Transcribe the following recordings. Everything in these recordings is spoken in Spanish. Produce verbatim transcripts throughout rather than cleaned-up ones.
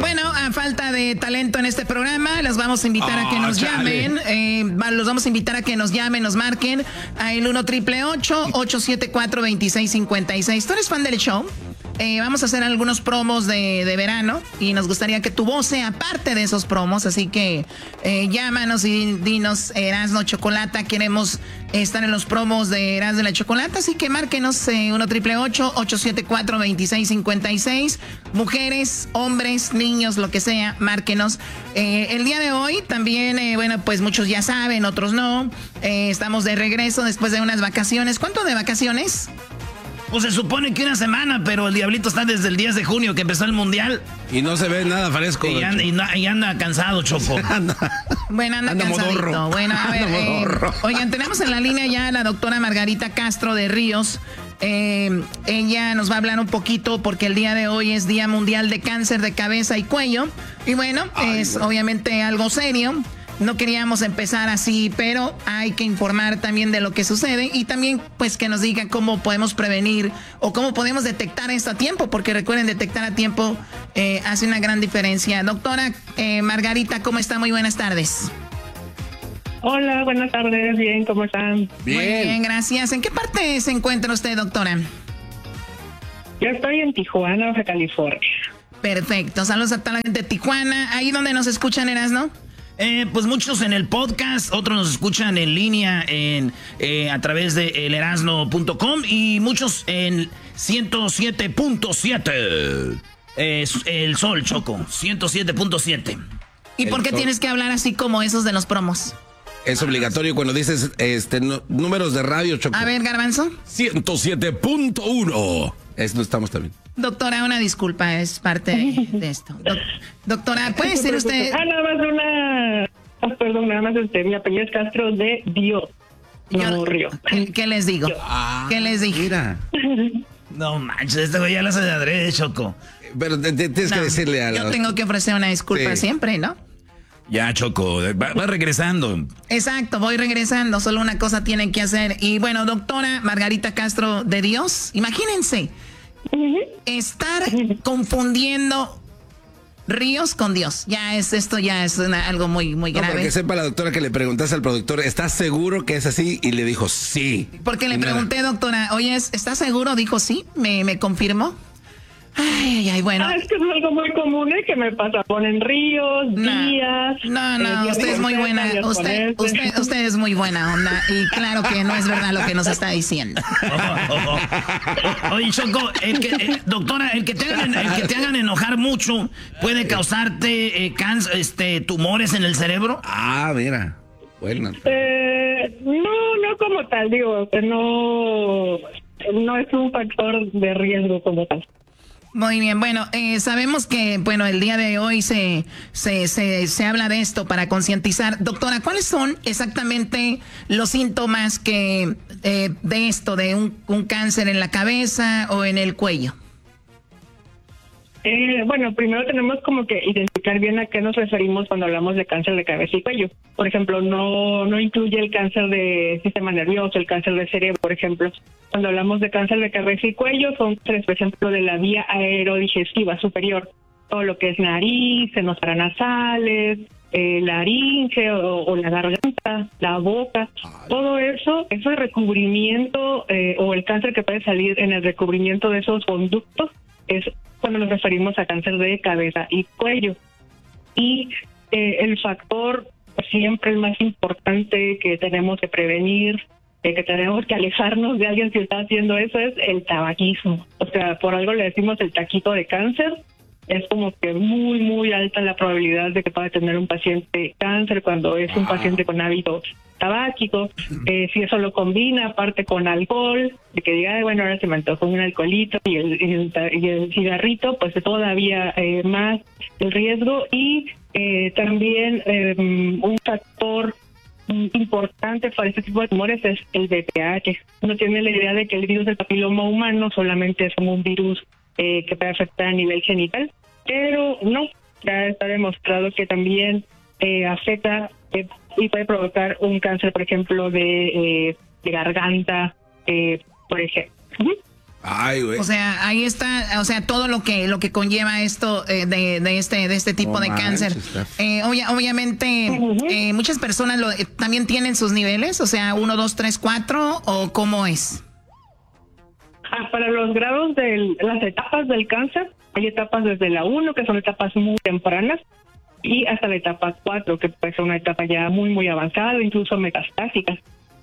Bueno, a falta de talento en este programa, los vamos a invitar oh, a que nos chale. llamen. Eh, los vamos a invitar a que nos llamen, nos marquen a el uno triple ocho, ocho siete cuatro, dos seis cinco seis. ¿Tú eres fan del show? Eh, vamos a hacer algunos promos de, de verano y nos gustaría que tu voz sea parte de esos promos, así que eh, llámanos y dinos, Erasmo Chocolata, queremos estar en los promos de Erasmo de la Chocolata, así que márquenos eh, uno triple ocho, ocho siete cuatro, dos seis cinco seis. Mujeres, hombres, niños, lo que sea, márquenos. Eh, el día de hoy también, eh, bueno, pues muchos ya saben, otros no. Eh, estamos de regreso después de unas vacaciones. ¿Cuánto de vacaciones? Pues se supone que una semana, pero el Diablito está desde el diez de junio que empezó el Mundial. Y no se ve nada fresco. Y anda, y no, y anda cansado, Choco. anda, bueno, anda, anda cansadito. Modorro. Bueno, a ver, eh, oigan, tenemos en la línea ya a la doctora Margarita Castro de Ríos. Eh, ella nos va a hablar un poquito porque el día de hoy es Día Mundial de Cáncer de Cabeza y Cuello. Y bueno, Ay, es bueno. obviamente algo serio. No queríamos empezar así, pero hay que informar también de lo que sucede y también pues que nos diga cómo podemos prevenir o cómo podemos detectar esto a tiempo, porque recuerden, detectar a tiempo eh, hace una gran diferencia. Doctora eh, Margarita, ¿cómo está? Muy buenas tardes. Hola, buenas tardes, bien, ¿cómo están? Bien. Muy bien, gracias. ¿En qué parte se encuentra usted, doctora? Yo estoy en Tijuana, Baja California. Perfecto, saludos a toda la gente de Tijuana. Ahí donde nos escuchan, Erasmo. Eh, pues muchos en el podcast, otros nos escuchan en línea en eh, a través de el erasno punto com y muchos en ciento siete punto siete. Eh, el Sol, Choco, ciento siete punto siete. ¿Y el por qué sol. Tienes que hablar así como esos de los promos? Es obligatorio cuando dices este no, números de radio, Choco. A ver, Garbanzo. ciento siete punto uno. Es, no estamos también. Doctora, una disculpa, es parte de, de esto. Do, doctora, ¿puede ser usted...? Ah, nada más una... Oh, perdón, nada más este, mi apellido es Castro de Dios. No, Río. ¿Qué les digo? Ah, ¿Qué les dije? Mira. No manches, este güey ya lo hace de adrede, Choco. Pero te, te, tienes no, que decirle a la... Yo tengo que ofrecer una disculpa sí. siempre, ¿no? Ya, Choco, va, va regresando. Exacto, voy regresando, solo una cosa tienen que hacer. Y bueno, doctora Margarita Castro de Dios, imagínense, uh-huh. estar confundiendo ríos con Dios. Ya es, esto ya es una, algo muy, muy grave. No, para que sepa la doctora que le preguntaste al productor, ¿estás seguro que es así? Y le dijo sí. Porque le pregunté, doctora, oye, ¿estás seguro? Dijo sí, me, me confirmó. Ay, ay, ay, bueno. Ah, es que es algo muy común, ¿eh? Que me pasa. Ponen ríos, no, días. No, no, eh, usted es muy buena. Usted, usted, usted es muy buena onda. Y claro que no es verdad lo que nos está diciendo. Oh, oh, oh. Oye, Choco, el que, eh, doctora, el que, te hagan, el que te hagan enojar mucho puede causarte eh, cáncer, este, tumores en el cerebro. Ah, mira. Bueno. Eh, no, no como tal, digo, no, no es un factor de riesgo como tal. Muy bien, bueno, eh, sabemos que, bueno, el día de hoy se, se, se, se habla de esto para concientizar. Doctora, ¿cuáles son exactamente los síntomas que eh, de esto, de un, un cáncer en la cabeza o en el cuello? Eh, bueno, primero tenemos como que identificar bien a qué nos referimos cuando hablamos de cáncer de cabeza y cuello. Por ejemplo, no no incluye el cáncer de sistema nervioso, el cáncer de cerebro, por ejemplo. Cuando hablamos de cáncer de cabeza y cuello, son cánceres, por ejemplo, de la vía aerodigestiva superior. Todo lo que es nariz, senos paranasales, eh, laringe o, o la garganta, la boca. Todo eso, ese recubrimiento eh, o el cáncer que puede salir en el recubrimiento de esos conductos es cuando nos referimos a cáncer de cabeza y cuello. Y eh, el factor siempre el más importante que tenemos que prevenir, eh, que tenemos que alejarnos de alguien que está haciendo eso, es el tabaquismo. O sea, por algo le decimos el taquito de cáncer. Es como que muy, muy alta la probabilidad de que pueda tener un paciente cáncer cuando es un paciente con hábitos tabáquicos. Eh, si eso lo combina aparte con alcohol, de que diga, bueno, ahora se me antojó un alcoholito y el, y el, y el cigarrito, pues todavía eh, más el riesgo. Y eh, también eh, un factor importante para este tipo de tumores es el V P H. Uno tiene la idea de que el virus del papiloma humano solamente es como un virus eh, que puede afectar a nivel genital, pero no, ya está demostrado que también eh, afecta eh, y puede provocar un cáncer, por ejemplo, de, eh, de garganta, eh, por ejemplo. Uh-huh. Ay, güey. O sea, ahí está, o sea, todo lo que lo que conlleva esto eh, de, de este de este tipo oh, de cáncer. Eh, obvia, obviamente, uh-huh. eh, muchas personas lo, eh, también tienen sus niveles, o sea, uno, dos, tres, cuatro, o cómo es. Ah, para los grados de las etapas del cáncer, hay etapas desde la uno, que son etapas muy tempranas, y hasta la etapa cuatro, que puede ser una etapa ya muy, muy avanzada, incluso metastásica.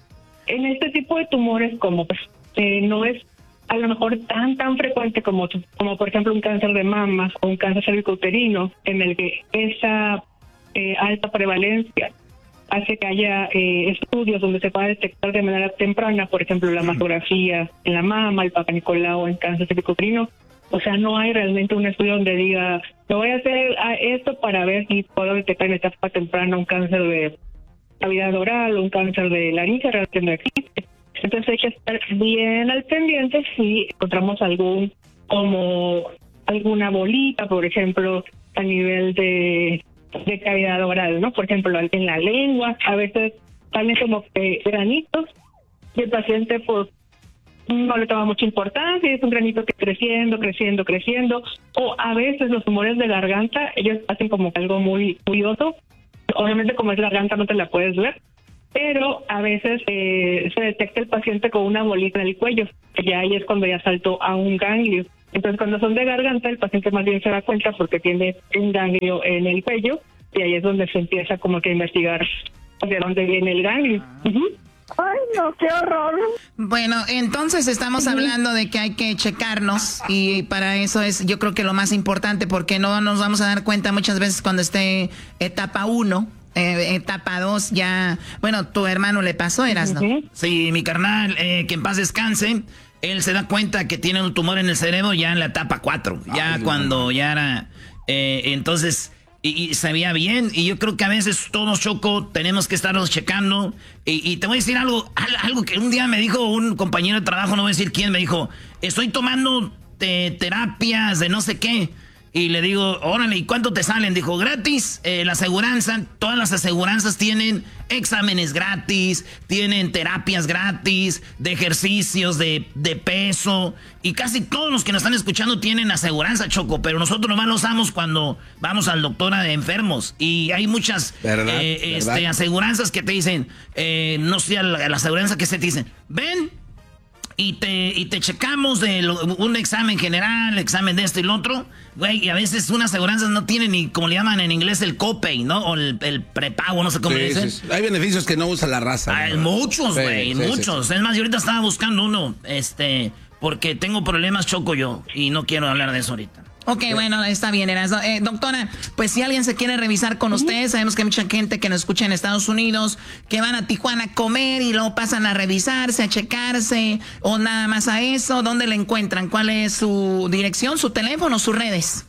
En este tipo de tumores, como pues eh, no es a lo mejor tan, tan frecuente como, como por ejemplo un cáncer de mamas o un cáncer cervicouterino, en el que esa eh, alta prevalencia hace que haya eh, estudios donde se pueda detectar de manera temprana, por ejemplo, la mastografía en la mama, el Papa Nicolau en cáncer cervicouterino. O sea, no hay realmente un estudio donde diga, me voy a hacer esto para ver si puedo detectar en etapa temprana un cáncer de cavidad oral o un cáncer de laringe, realmente no existe. Entonces hay que estar bien al pendiente si encontramos algún, como alguna bolita, por ejemplo, a nivel de, de cavidad oral, ¿no? Por ejemplo, en la lengua, a veces salen como que granitos y el paciente pues no le toma mucha importancia, es un granito que creciendo, creciendo, creciendo, o a veces los tumores de garganta, ellos hacen como algo muy curioso, obviamente como es garganta no te la puedes ver, pero a veces eh, se detecta el paciente con una bolita en el cuello, que ya ahí es cuando ya saltó a un ganglio. Entonces cuando son de garganta, el paciente más bien se da cuenta porque tiene un ganglio en el cuello, y ahí es donde se empieza como que a investigar de dónde viene el ganglio. Uh-huh. Ay, no, qué horror. Bueno, entonces estamos hablando de que hay que checarnos y para eso es yo creo que lo más importante, porque no nos vamos a dar cuenta muchas veces cuando esté etapa uno, eh, etapa dos ya, bueno, tu hermano le pasó, eras, ¿no? Uh-huh. Sí, mi carnal, eh, que en paz descanse, él se da cuenta que tiene un tumor en el cerebro ya en la etapa cuatro, ya Ay, cuando no. ya era, eh, entonces... Y, y se veía bien, y yo creo que a veces todos, Choco, tenemos que estarnos checando. Y, y te voy a decir algo, algo que un día me dijo un compañero de trabajo, no voy a decir quién, me dijo, estoy tomando te, terapias de no sé qué. Y le digo, órale, ¿y cuánto te salen? Dijo, gratis, eh, la aseguranza, todas las aseguranzas tienen exámenes gratis, tienen terapias gratis, de ejercicios, de, de peso, y casi todos los que nos están escuchando tienen aseguranza, Choco, pero nosotros nomás lo usamos cuando vamos al doctor de enfermos, y hay muchas ¿verdad? Eh, ¿verdad? Este, aseguranzas que te dicen, eh, no sé, la, la aseguranza que se te dicen, ven, y te, y te checamos de lo, un examen general, examen de esto y lo otro, güey, y a veces unas aseguranzas no tienen ni, como le llaman en inglés, el copay, ¿no? O el, el prepago, no sé cómo sí, le dicen. Sí, sí. Hay beneficios que no usa la raza. Hay ¿no? muchos, güey, sí, sí, muchos. Sí, sí. Es más, yo ahorita estaba buscando uno, este, porque tengo problemas, Choco, yo, y no quiero hablar de eso ahorita. Ok, bueno, está bien, Erasmo. Eh, doctora, pues si alguien se quiere revisar con ustedes, sabemos que hay mucha gente que nos escucha en Estados Unidos, que van a Tijuana a comer y luego pasan a revisarse, a checarse, o nada más a eso. ¿Dónde le encuentran? ¿Cuál es su dirección, su teléfono, sus redes?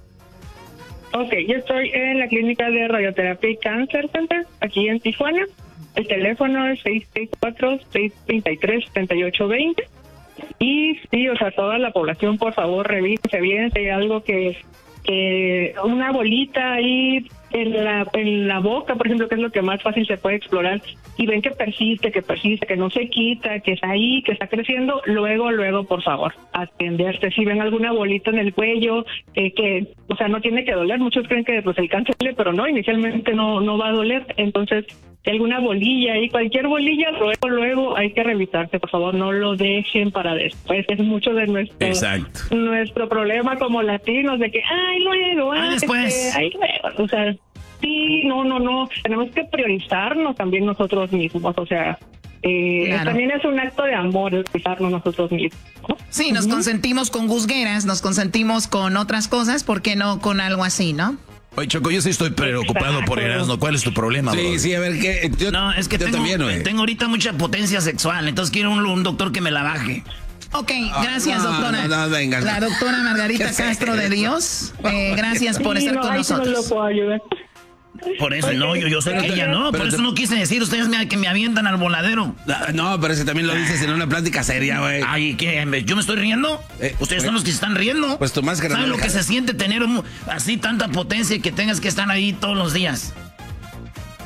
Ok, yo estoy en la clínica de radioterapia y cáncer center, aquí en Tijuana. El teléfono es seis seis cuatro, seis tres tres, tres ocho dos cero. Y sí, o sea, toda la población, por favor, revísese bien si hay algo que, que una bolita ahí en la, en la boca, por ejemplo, que es lo que más fácil se puede explorar, y ven que persiste, que persiste, que no se quita, que está ahí, que está creciendo, luego, luego, por favor, atenderse. Si ven alguna bolita en el cuello, eh, que, o sea, no tiene que doler, muchos creen que pues el cáncer duele, pero no, inicialmente no, no va a doler, entonces, si alguna bolilla y cualquier bolilla, luego, luego hay que revisarse, por favor, no lo dejen para después, es mucho de nuestro, Exacto. nuestro problema como latinos, de que, ay, luego, ay, ah, después. Este, ay, luego, o sea, sí, no, no, no, tenemos que priorizarnos también nosotros mismos, o sea, eh, claro. También es un acto de amor el priorizarnos nosotros mismos, ¿no? Sí, nos uh-huh. consentimos con gusgueras, nos consentimos con otras cosas, ¿por qué no con algo así, no? Oye, Choco, yo sí estoy preocupado Exacto. por Erasmo. ¿Cuál es tu problema, Sí, bro? sí, a ver, ¿qué? Yo, no, es que yo tengo, también, tengo ahorita mucha potencia sexual, entonces quiero un, un doctor que me la baje. Ok, gracias, no, doctora. No, no, venga, la doctora Margarita Castro de Dios, eh, gracias por sí, estar no, con ahí nosotros. No lo puedo ayudar. Por eso, no, yo, yo sé que ella no, por eso no quise decir, ustedes me, que me avientan al voladero. No, pero ese también lo dices en una plática seria, güey. Ay, ¿qué? ¿Yo me estoy riendo? Eh, ustedes wey. son los que se están riendo. Pues tu máscara. ¿Saben lo que se siente tener un, así tanta potencia y que tengas que estar ahí todos los días?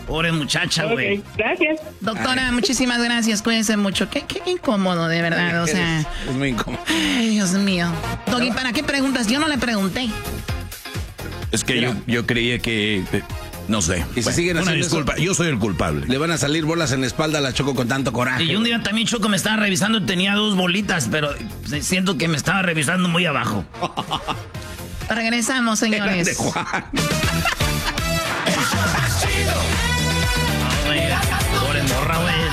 Pobre muchacha, güey. Ok, gracias. Doctora, ay, muchísimas gracias. Cuídense mucho. Qué, qué incómodo, de verdad. O sea, es, es muy incómodo. Ay, Dios mío. Doggy, ¿para qué preguntas? Yo no le pregunté. Es que yo, yo creía que... No sé. Y si bueno, siguen una disculpa, eso, yo soy el culpable. Le van a salir bolas en la espalda a la Choco con tanto coraje. Y un día también Choco me estaba revisando y tenía dos bolitas, pero siento que me estaba revisando muy abajo. Regresamos, señores. De Juan. Pobre morra, güey.